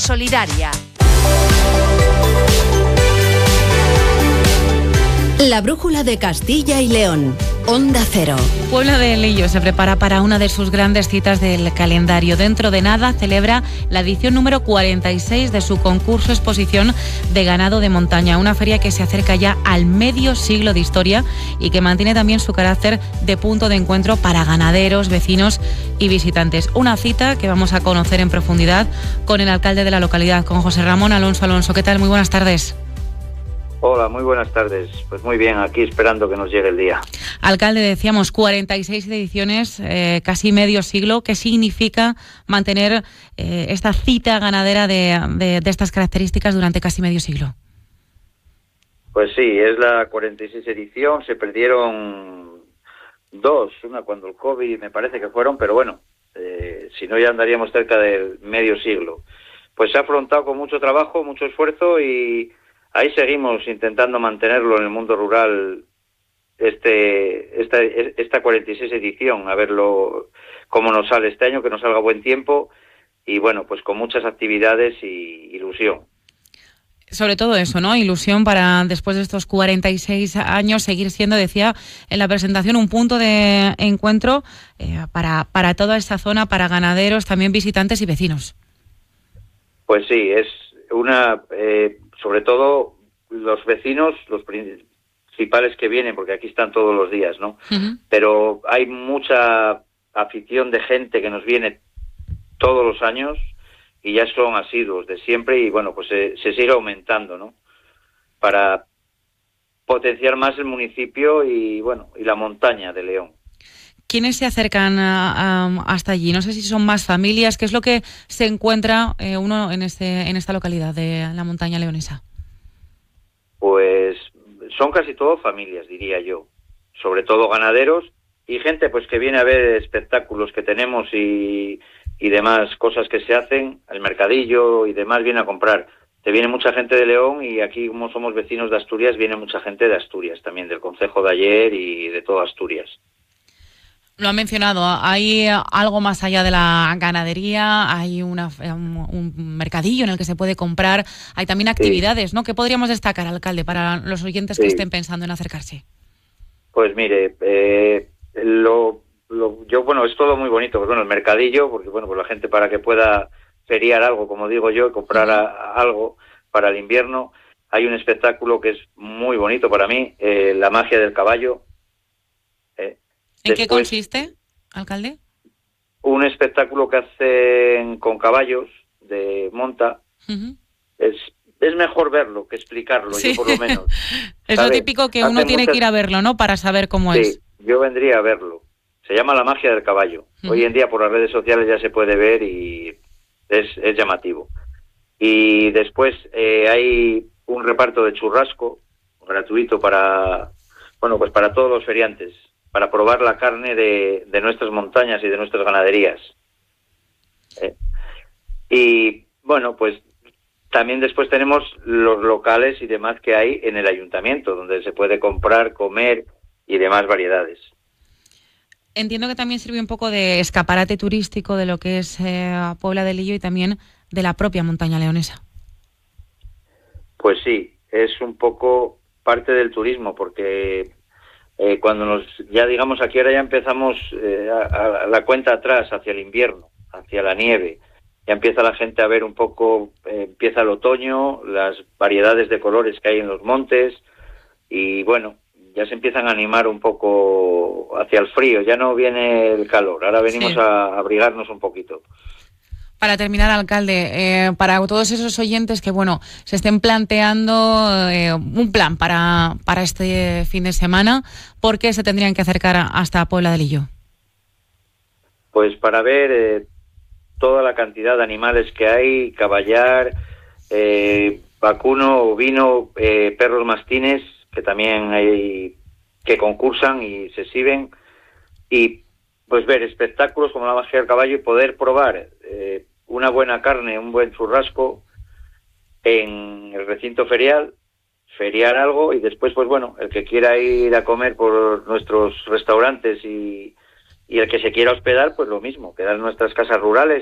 solidaria. La brújula de Castilla y León. Onda Cero. Puebla de Lillo se prepara para una de sus grandes citas del calendario. Dentro de nada celebra la edición número 46 de su concurso exposición de ganado de montaña. Una feria que se acerca ya al medio siglo de historia y que mantiene también su carácter de punto de encuentro para ganaderos, vecinos y visitantes. Una cita que vamos a conocer en profundidad con el alcalde de la localidad, con José Ramón Alonso. Alonso, ¿qué tal? Muy buenas tardes. Hola, muy buenas tardes. Pues muy bien, aquí esperando que nos llegue el día. Alcalde, decíamos 46 ediciones, casi medio siglo. ¿Qué significa mantener esta cita ganadera de estas características durante casi medio siglo? Pues sí, es la 46 edición. Se perdieron dos, una cuando el COVID me parece que fueron, pero bueno, si no ya andaríamos cerca del medio siglo. Pues se ha afrontado con mucho trabajo, mucho esfuerzo y ahí seguimos intentando mantenerlo en el mundo rural, esta 46 edición, a verlo cómo nos sale este año, que nos salga buen tiempo y bueno, pues con muchas actividades y ilusión. Sobre todo eso, ¿no? Ilusión para después de estos 46 años seguir siendo, decía en la presentación, un punto de encuentro para toda esta zona, para ganaderos, también visitantes y vecinos. Pues sí, es una... sobre todo los vecinos, los principales que vienen, porque aquí están todos los días, ¿no? Uh-huh. Pero hay mucha afición de gente que nos viene todos los años y ya son asiduos de siempre y bueno, pues se sigue aumentando, ¿no? Para potenciar más el municipio y bueno, y la montaña de León. ¿Quiénes se acercan hasta allí? No sé si son más familias. ¿Qué es lo que se encuentra uno en esta localidad de la montaña leonesa? Pues son casi todo familias, diría yo. Sobre todo ganaderos y gente pues que viene a ver espectáculos que tenemos y demás cosas que se hacen, el mercadillo y demás, viene a comprar. Te viene mucha gente de León y aquí como somos vecinos de Asturias, viene mucha gente de Asturias también, del concejo de Ayer y de toda Asturias. Lo ha mencionado, hay algo más allá de la ganadería, hay un mercadillo en el que se puede comprar, hay también actividades, ¿no? ¿Qué podríamos destacar, alcalde, para los oyentes que estén pensando en acercarse? Pues mire, bueno, es todo muy bonito, pues bueno, el mercadillo, porque bueno, pues la gente para que pueda feriar algo, como digo yo, comprar algo para el invierno. Hay un espectáculo que es muy bonito para mí, la magia del caballo. ¿En qué consiste, alcalde? Un espectáculo que hacen con caballos de monta. Uh-huh. Es mejor verlo que explicarlo, sí. Yo por lo menos. Es lo típico que uno tiene que ir a verlo, ¿no? Para saber cómo es. Sí, yo vendría a verlo. Se llama la magia del caballo. Uh-huh. Hoy en día por las redes sociales ya se puede ver y es llamativo. Y después hay un reparto de churrasco gratuito para todos los feriantes, para probar la carne de nuestras montañas y de nuestras ganaderías. Y bueno, pues también después tenemos los locales y demás que hay en el ayuntamiento, donde se puede comprar, comer y demás variedades. Entiendo que también sirve un poco de escaparate turístico de lo que es Puebla de Lillo y también de la propia montaña leonesa. Pues sí, es un poco parte del turismo, porque cuando ya digamos aquí ahora ya empezamos a la cuenta atrás hacia el invierno, hacia la nieve, ya empieza la gente a ver un poco, empieza el otoño, las variedades de colores que hay en los montes y bueno, ya se empiezan a animar un poco hacia el frío, ya no viene el calor, ahora venimos a abrigarnos un poquito. Para terminar, alcalde, para todos esos oyentes que, bueno, se estén planteando un plan para este fin de semana, ¿por qué se tendrían que acercar hasta Puebla de Lillo? Pues para ver toda la cantidad de animales que hay, caballar, vacuno, ovino, perros mastines, que también hay que concursan y se exhiben, y pues ver espectáculos como la magia del caballo y poder probar una buena carne, un buen churrasco en el recinto ferial, feriar algo y después, pues bueno, el que quiera ir a comer por nuestros restaurantes y el que se quiera hospedar, pues lo mismo, quedar en nuestras casas rurales